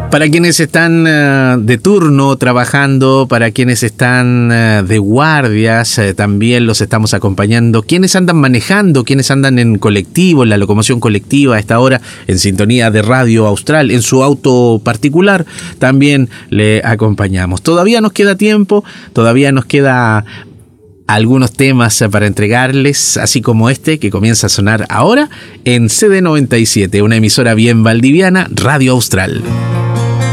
Para quienes están de turno trabajando, para quienes están de guardias, también los estamos acompañando. Quienes andan manejando, quienes andan en colectivo, en la locomoción colectiva a esta hora, en sintonía de Radio Austral, en su auto particular, también le acompañamos. Todavía nos queda tiempo, todavía nos queda algunos temas para entregarles, así como este que comienza a sonar ahora en CD97, una emisora bien valdiviana, Radio Austral.